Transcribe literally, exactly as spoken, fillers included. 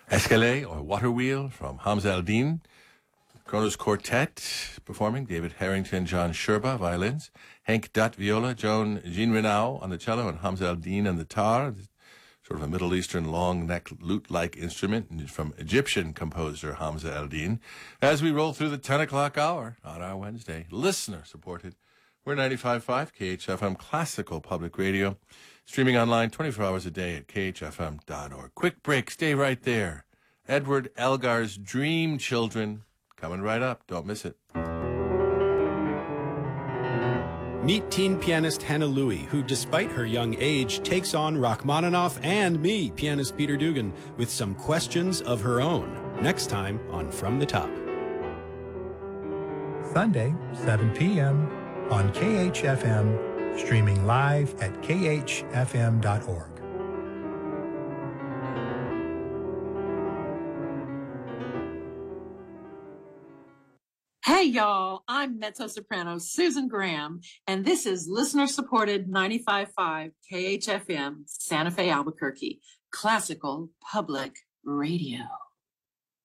Escalade or Water Wheel from Hamza Al-Din. Kronos Quartet performing. David Harrington, John Sherba, violins. Henk Dutt, viola. Joan Jean Renau on the cello, and Hamza Al-Din on the tar. Sort of a Middle Eastern long-neck lute-like instrument from Egyptian composer Hamza Al-Din. As we roll through the ten o'clock hour on our Wednesday, listener-supported. We're ninety-five point five K H F M Classical Public Radio, streaming online twenty-four hours a day at K H F M dot org. Quick break, stay right there. Edward Elgar's Dream Children, coming right up. Don't miss it. Meet teen pianist Hannah Louie, who, despite her young age, takes on Rachmaninoff and me, pianist Peter Dugan, with some questions of her own. Next time on From the Top. Sunday, seven p.m. on K H F M, streaming live at K H F M dot org. Hey, y'all, I'm mezzo-soprano Susan Graham, and this is listener-supported ninety-five point five K H F M, Santa Fe, Albuquerque, Classical Public Radio.